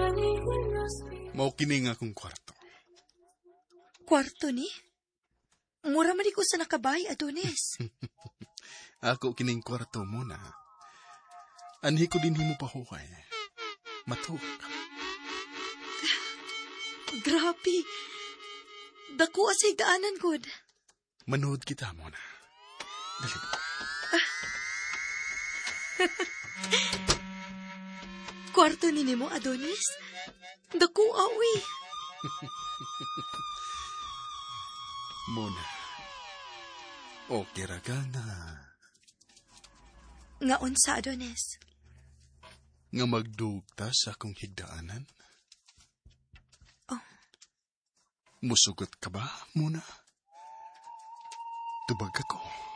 Mao kini nga akong kwarto. Kwarto ni? Mura man di ko sa nakabay, Adonis. Ako kining kwarto mo na. Anhi ko din himo pahuhay. Matuk. Grabe. Dako asay daanan, God. Manood kita mo na. Dali. Kwarto ni mo, Adonis? Dako awi. Mona. Okay ra ka na. Nga unsa, Adonis? Nga magdugta sa akong higdaanan? Oh. Musugot ka ba, Mona? Tubag ako.